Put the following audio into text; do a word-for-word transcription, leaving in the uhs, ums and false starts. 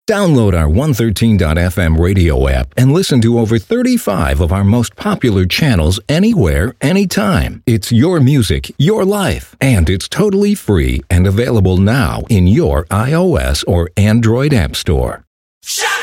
Download our one thirteen dot f m radio app and listen to over thirty-five of our most popular channels anywhere, anytime. It's your music, your life, and it's totally free and available now in your iOS or Android app store. Shout!